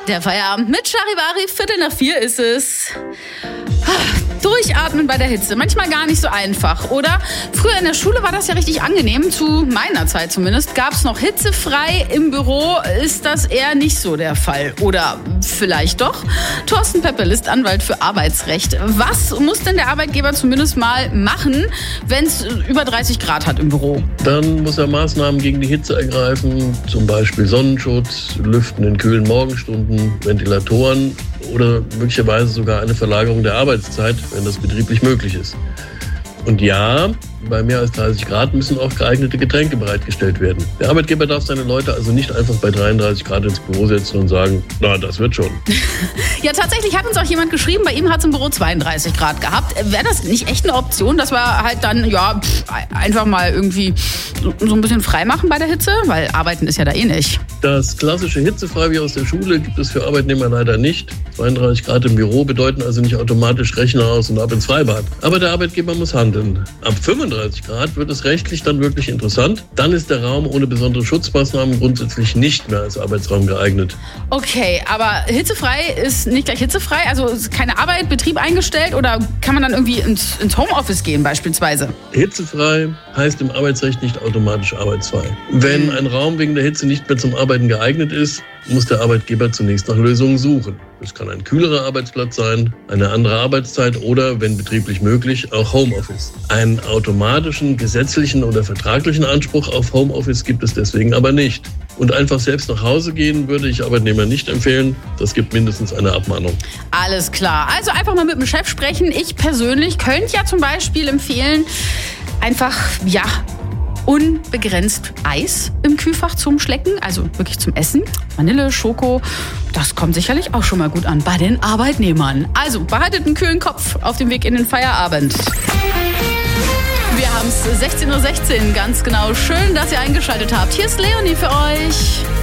Der Feierabend mit Charivari, 3:45 ist es. Durchatmen bei der Hitze, manchmal gar nicht so einfach, oder? Früher in der Schule war das ja richtig angenehm, zu meiner Zeit zumindest. Gab es noch hitzefrei im Büro, ist das eher nicht so der Fall. Oder vielleicht doch? Thorsten Peppel ist Anwalt für Arbeitsrecht. Was muss denn der Arbeitgeber zumindest mal machen, wenn es über 30 Grad hat im Büro? Dann muss er Maßnahmen gegen die Hitze ergreifen, zum Beispiel Sonnenschutz, Lüften in kühlen Morgenstunden, Ventilatoren oder möglicherweise sogar eine Verlagerung der Arbeitszeit, wenn das betrieblich möglich ist. Und ja, bei mehr als 30 Grad müssen auch geeignete Getränke bereitgestellt werden. Der Arbeitgeber darf seine Leute also nicht einfach bei 33 Grad ins Büro setzen und sagen, na, das wird schon. Ja, tatsächlich hat uns auch jemand geschrieben, bei ihm hat es im Büro 32 Grad gehabt. Wäre das nicht echt eine Option, dass wir halt dann, einfach mal irgendwie so ein bisschen frei machen bei der Hitze? Weil arbeiten ist ja da eh nicht. Das klassische hitzefrei wie aus der Schule gibt es für Arbeitnehmer leider nicht. 32 Grad im Büro bedeuten also nicht automatisch Rechner aus und ab ins Freibad. Aber der Arbeitgeber muss handeln. Ab 35 Grad wird es rechtlich dann wirklich interessant. Dann ist der Raum ohne besondere Schutzmaßnahmen grundsätzlich nicht mehr als Arbeitsraum geeignet. Okay, aber hitzefrei ist nicht gleich hitzefrei? Also ist keine Arbeit, Betrieb eingestellt oder kann man dann irgendwie ins Homeoffice gehen beispielsweise? Hitzefrei heißt im Arbeitsrecht nicht automatisch arbeitsfrei. Wenn ein Raum wegen der Hitze nicht mehr zum Arbeiten geeignet ist, muss der Arbeitgeber zunächst nach Lösungen suchen. Das kann ein kühlerer Arbeitsplatz sein, eine andere Arbeitszeit oder, wenn betrieblich möglich, auch Homeoffice. Einen automatischen, gesetzlichen oder vertraglichen Anspruch auf Homeoffice gibt es deswegen aber nicht. Und einfach selbst nach Hause gehen würde ich Arbeitnehmern nicht empfehlen. Das gibt mindestens eine Abmahnung. Alles klar. Also einfach mal mit dem Chef sprechen. Ich persönlich könnte ja zum Beispiel empfehlen, einfach, unbegrenzt Eis im Kühlfach zum Schlecken, also wirklich zum Essen. Vanille, Schoko, das kommt sicherlich auch schon mal gut an bei den Arbeitnehmern. Also behaltet einen kühlen Kopf auf dem Weg in den Feierabend. Wir haben es 16:16 Uhr, ganz genau. Schön, dass ihr eingeschaltet habt. Hier ist Leonie für euch.